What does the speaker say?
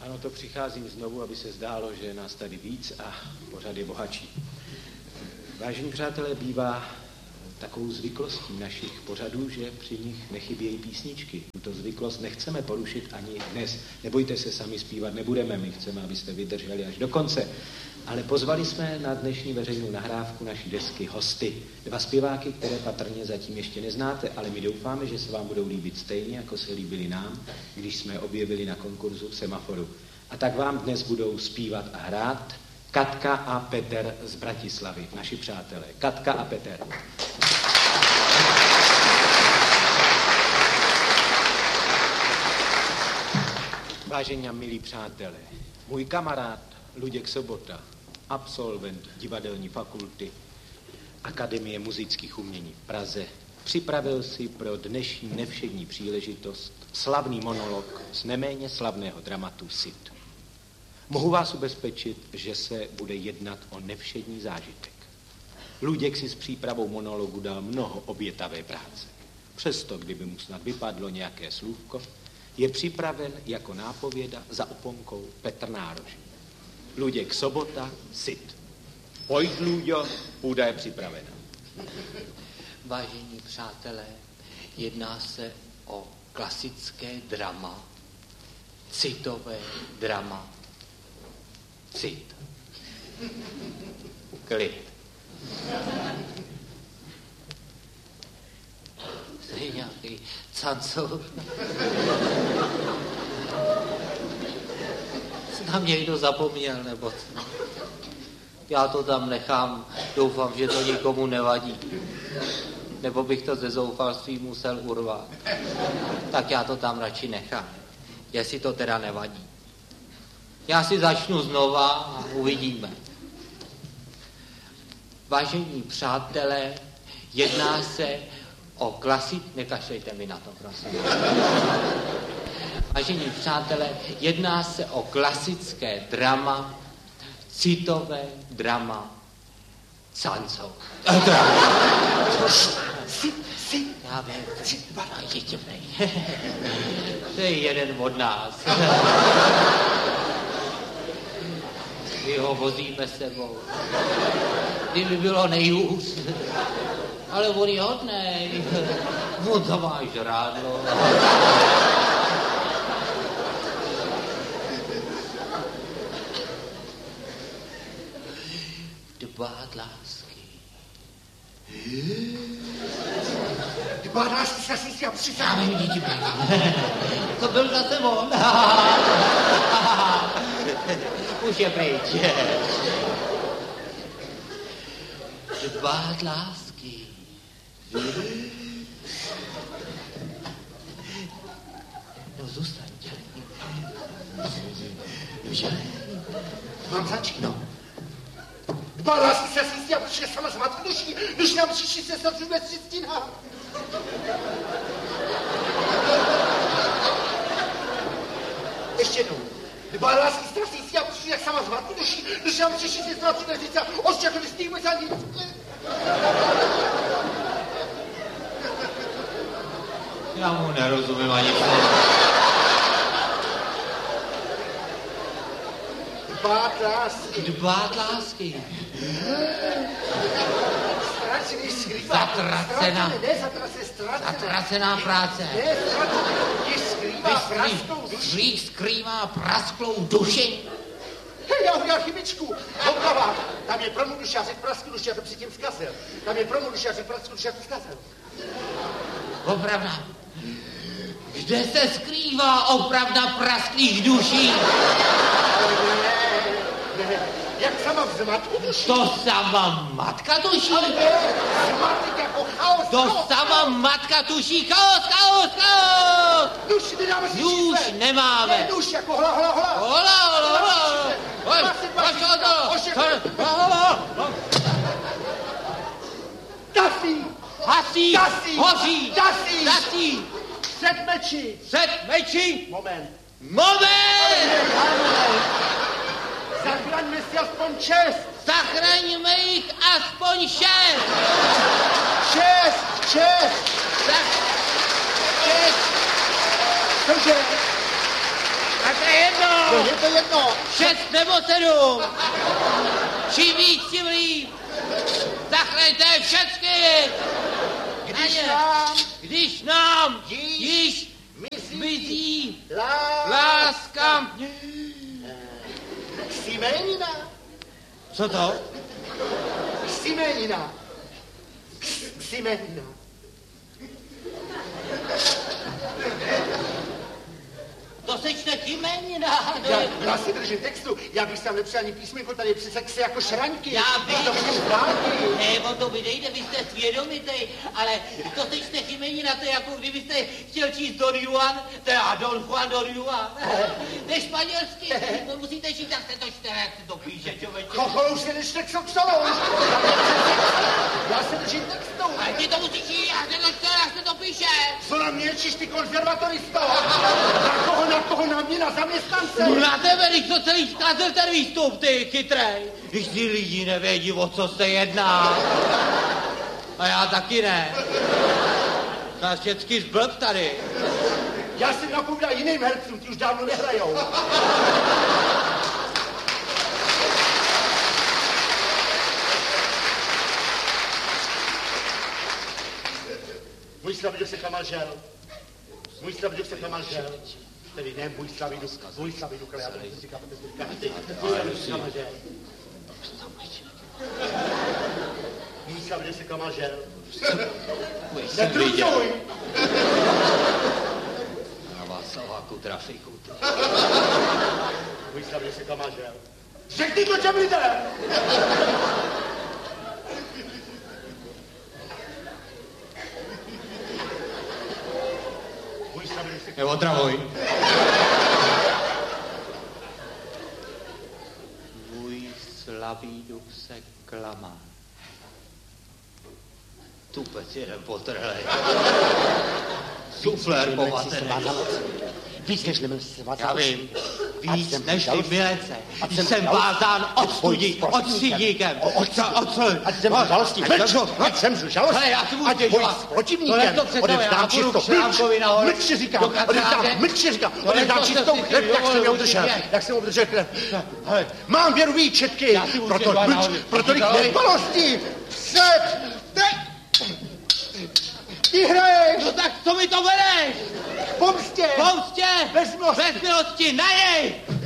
Ano, to přicházím znovu, aby se zdálo, že je nás tady víc a pořad je bohatší. Vážení přátelé, bývá takovou zvyklostí našich pořadů, že při nich nechybějí písničky. Tuto zvyklost nechceme porušit ani dnes. Nebojte se, sami zpívat nebudeme, my chceme, abyste vydrželi až do konce. Ale pozvali jsme na dnešní veřejnou nahrávku naší desky hosty. 2 zpěváky, které patrně zatím ještě neznáte, ale my doufáme, že se vám budou líbit stejně, jako se líbili nám, když jsme objevili na konkurzu Semaforu. A tak vám dnes budou zpívat a hrát Katka a Petr z Bratislavy, naši přátelé. Katka a Petr. Vážení a milí přátelé, můj kamarád Luděk Sobota, absolvent divadelní fakulty Akademie muzických umění v Praze, připravil si pro dnešní nevšední příležitost slavný monolog z neméně slavného dramatu Cid. Mohu vás ubezpečit, že se bude jednat o nevšední zážitek. Luděk si s přípravou monologu dal mnoho obětavé práce. Přesto, kdyby mu snad vypadlo nějaké slůvko, je připraven jako nápověda za oponkou Petr Nárožný. Luděk Sobota, Cid. Pojď, Luďo, půda je připravena. Vážení přátelé, jedná se o klasické drama, citové drama. Cid. Klid. To je nějaký cancour. Na mě někdo zapomněl, nebo co? Já to tam nechám, doufám, že to nikomu nevadí. Nebo bych to ze zoufalství musel urvat. Tak já to tam radši nechám, jestli to teda nevadí. Já si začnu znova a uvidíme. Vážení přátelé, jedná se o nekašlejte mi na to, prosím. Vážení přátelé, jedná se o klasické drama, citové drama Cancour. Já vím, to je jeden od nás. My ho vozíme sebou. Kdyby bylo nejhůř. Ale on je hodnej. On to má žrádlo. Dbát lásky. Dbát lásky, já přijde. Já vím, děti to byl zase on. Už je pryč. Dbát lásky. No zůstaňte. Mám začít? No. Dbát lásky, já přijde sama z matky duší nám přišli se snad vůbec čistina. Ještě jednou. Dbát lásky, strasící a přijde sama z matky duší nám přišli se snad vůbec čistina. Ošťakli stýme za nic. Já mu nerozumím ani slovo. Dbát lásky. Dbát lásky. Ztracený skrývá. Zatracená práce. Ne, když skrývá prasklou duši. Skrývá prasklou duši. Hej, já udělal chybičku. Houkavá. Tam je pro mou duši, já řekl prasklou duši, já to předtím zkazil. Tam je pro mou duši, já řekl prasklou duši, já to zkazil. Opravda. Kde se skrývá opravda prasklých duší? Ne, jak sama v zmatku duší. To sama matka tuší. Ale ne, zmatek jako chaos. To sama matka tuší. Chaos. Duši nedáme si Duš čísle. nemáme. Ne, duši jako hola. Hola. Hasí. Hoří. Dasí. Před meči. Moment. Zachraňme si aspoň 6. Zachraňme jich aspoň 6. 6. Cože? A to je jedno. No, je to jedno. 6 nebo 7. Čím víc, tím líp. Zachraňte všechny. Když nám již mizí láska. Ksimenina. Co to? Ksimenina. Ksimenina. To sečte Chimenina. Já si držím textu, já bych tam nepřijal ani písmenko, tady přece ksy jako šraňky. Já vím. To budeš dálky. Ne, on to mi nejde, vy jste svědomitej, ale to sečte Chimenina, to je jako kdybyste chtěl číst Don Juan, teda Don Juan Don Juan. To je španělsky, to musíte číst, jak se to čte, jak se to píše, člověče. Chochol, už se nečte ksoksolou. Já se držím textu. Ale ty to musíš číst, jak se to čte, jak se to píše. Co na mě číš, ty konzervatoristo? Na koho na mě, na zaměstnance? No na tebe, když to celý zkazil ten výstup, ty chytrej. Když ty lidi nevědí, o co se jedná. A já taky ne. Nás vždycky zblb tady. Já si napovídám jiným hercům, ti už dávno nehrajou. Můj Slaviďuk se klamal žel. Můj Slaviďuk se klamal žel. Tedy ne můj Slaviďuk, ale já to říkám, můj Slaviďuk se klamal žel. Můj Slaviďuk se klamal žel. Netrucuj! Na Václaváku trafiku. Můj Slaviďuk se klamal žel. Řekni to těm lidem! Neotravuj. Můj slabý duch se klamá. Tupec jeden potrhlej. Suflér pomatený. Víc než nemil se vás. Já vím. Víc než ty milence. Jsem vázán odstředníkem. Ať jsem žalostí. Ať jsem žalostí. Hele, já si můžu těžovat. Protivníkem. Odevzdám čistou. Mlčně říkám. Odevzdám čistou krev, jak jsem ji obdržel. Hele, mám věru výčetky. Proto nedbalosti. Ty hraješ. No tak co mi to bereš? Pomstě. Bez milosti na něj.